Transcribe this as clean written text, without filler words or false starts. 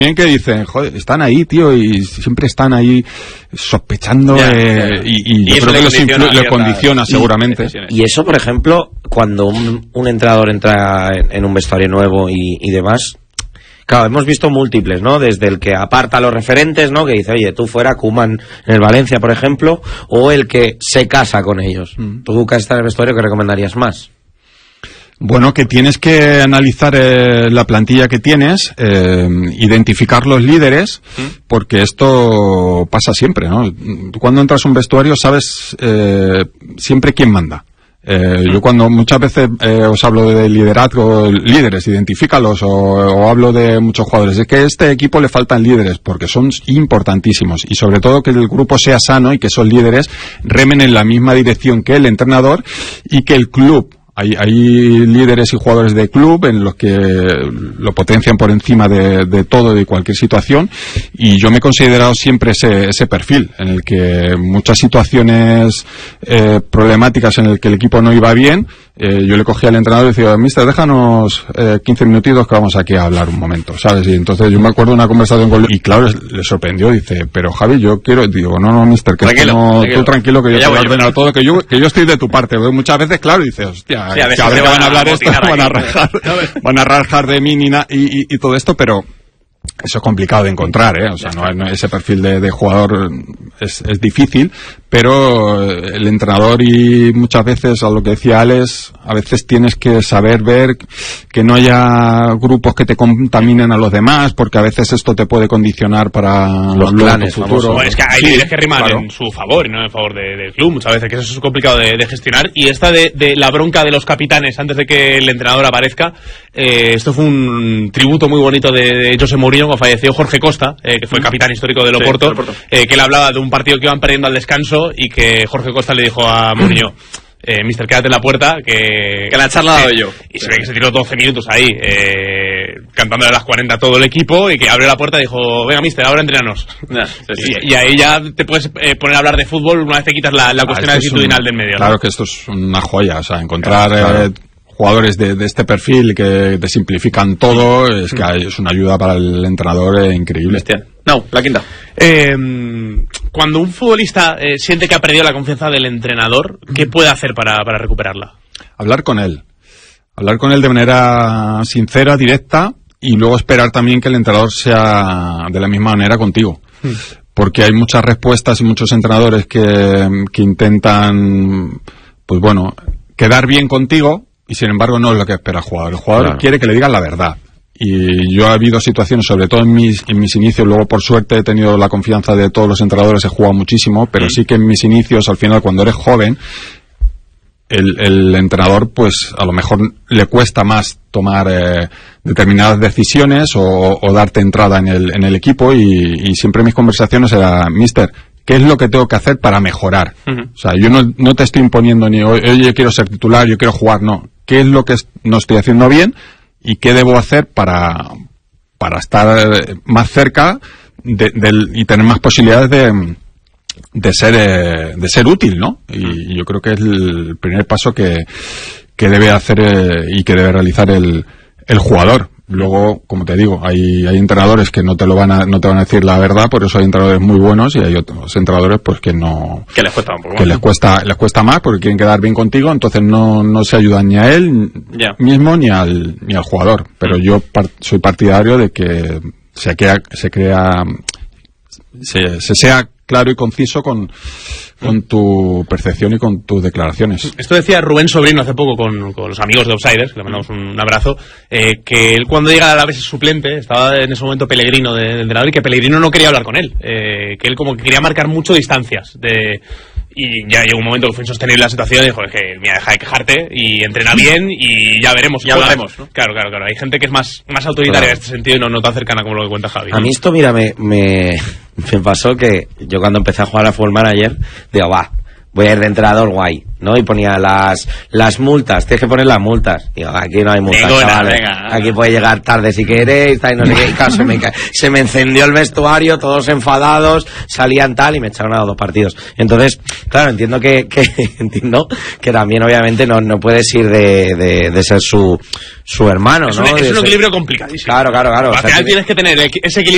que dicen, joder, están ahí, tío, y siempre están ahí sospechando, y yo creo que lo condiciona seguramente. Y eso, por ejemplo, cuando un entrenador entra en un vestuario nuevo y demás, claro, hemos visto múltiples, ¿no? Desde el que aparta a los referentes, ¿no? Que dice, oye, tú fuera, Koeman en el Valencia, por ejemplo, o el que se casa con ellos. Tú, que estás en el vestuario, ¿qué recomendarías más? Bueno, que tienes que analizar la plantilla que tienes, identificar los líderes, porque esto pasa siempre, ¿no? Tú cuando entras a un vestuario sabes siempre quién manda. Yo cuando muchas veces os hablo de liderazgo, líderes, identifícalos, o hablo de muchos jugadores, es que a este equipo le faltan líderes, porque son importantísimos, y sobre todo que el grupo sea sano y que esos líderes remen en la misma dirección que el entrenador y que el club. Hay líderes y jugadores de club en los que lo potencian por encima de todo y cualquier situación, y yo me he considerado siempre ese perfil, en el que muchas situaciones problemáticas en el que el equipo no iba bien, yo le cogía al entrenador y decía, mister, déjanos 15 minutitos que vamos aquí a hablar un momento, ¿sabes? Y entonces yo me acuerdo de una conversación con él, y claro, le sorprendió, dice, pero Javi, yo quiero, digo, no, mister, que tranquilo. Tú tranquilo, que yo te voy a ordenar todo, que yo estoy de tu parte. Muchas veces, claro, dice, hostia, sí, a ver, que van a hablar esto, van a rajar de mí y todo esto, pero eso es complicado de encontrar, o sea, no ese perfil de jugador es difícil, pero el entrenador, y muchas veces, a lo que decía Alex, a veces tienes que saber ver que no haya grupos que te contaminen a los demás, porque a veces esto te puede condicionar para los planes futuro. Bueno, es que hay líderes que riman en su favor y no en favor del club muchas veces, que eso es complicado de gestionar. Y esta de la bronca de los capitanes antes de que el entrenador aparezca, esto fue un tributo muy bonito de José Mourinho cuando falleció Jorge Costa, que fue capitán histórico del Oporto, que él hablaba de un partido que iban perdiendo al descanso y que Jorge Costa le dijo a Mourinho, mister, quédate en la puerta, que la charla la doy yo. Y se ve que se tiró 12 minutos ahí, cantándole a las 40 a todo el equipo, y que abrió la puerta y dijo, venga, mister, ahora entrénanos. Y ahí ya te puedes poner a hablar de fútbol una vez te quitas la cuestión actitudinal del medio, ¿no? Claro que esto es una joya, o sea, encontrar jugadores de este perfil que te simplifican todo, es que es una ayuda para el entrenador increíble. Bestial. No, la quinta. Cuando un futbolista siente que ha perdido la confianza del entrenador, ¿qué puede hacer para recuperarla? Hablar con él de manera sincera, directa, y luego esperar también que el entrenador sea de la misma manera contigo. Porque hay muchas respuestas y muchos entrenadores que intentan, pues bueno, quedar bien contigo, y sin embargo no es lo que espera el jugador. El jugador quiere que le digan la verdad. Y yo ha habido situaciones, sobre todo en mis inicios, luego por suerte he tenido la confianza de todos los entrenadores, he jugado muchísimo, pero sí que en mis inicios, al final, cuando eres joven, el entrenador, pues a lo mejor le cuesta más tomar determinadas decisiones o darte entrada en el equipo, y siempre mis conversaciones era, mister, ¿qué es lo que tengo que hacer para mejorar? O sea, yo no te estoy imponiendo ni, oye, yo quiero ser titular, yo quiero jugar, no. ¿Qué es lo que no estoy haciendo bien? ¿Y qué debo hacer para estar más cerca y tener más posibilidades de ser útil, ¿no? Y yo creo que es el primer paso que debe hacer y que debe realizar el jugador. Luego, como te digo, hay entrenadores que no te van a decir la verdad, por eso hay entrenadores muy buenos, y hay otros entrenadores pues que no, que les cuesta un poco, que les cuesta más, porque quieren quedar bien contigo, entonces no se ayudan ni a él mismo ni al jugador. Pero yo soy partidario de que se sea claro y conciso con tu percepción y con tus declaraciones. Esto decía Rubén Sobrino hace poco con los amigos de Outsiders, que le mandamos un abrazo, que él cuando llega a la vez suplente, estaba en ese momento Pellegrino de entrenador, y que Pellegrino no quería hablar con él, que él como que quería marcar mucho distancias y ya llegó un momento que fue insostenible la situación y dijo, es que mira, deja de quejarte y entrena bien y ya veremos. Ya hablaremos, ¿no? Claro. Hay gente que es más autoritaria en este sentido y no tan cercana como lo que cuenta Javi. A mí esto, mira, me pasó que yo cuando empecé a jugar a Football Manager, digo, voy a ir de entrenador guay, ¿no? Y ponía las multas, tienes que poner las multas. Digo, aquí no hay multas, chavales. Aquí puede llegar tarde si queréis, tal, y no sé qué. Y claro, se me encendió el vestuario, todos enfadados, salían tal, y me echaron a 2 partidos. Entonces, claro, entiendo que también obviamente no puedes ir de ser su hermano, ¿no? Es un equilibrio complicadísimo. Claro. Al final tienes que tener ese equilibrio